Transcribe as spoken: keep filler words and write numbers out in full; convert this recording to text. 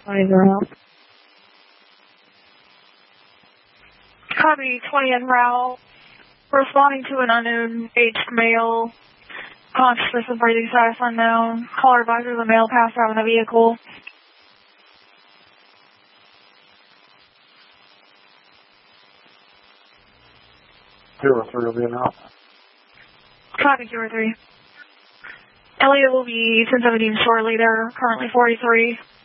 twenty zero. Copy, twenty en route. Responding to an unknown aged male. Consciousness of breathing status unknown. Caller advisor the male passed out in the vehicle. Zero three will be in route. Copy, zero three. Elliot will be ten seventeen shortly. They're currently forty-three.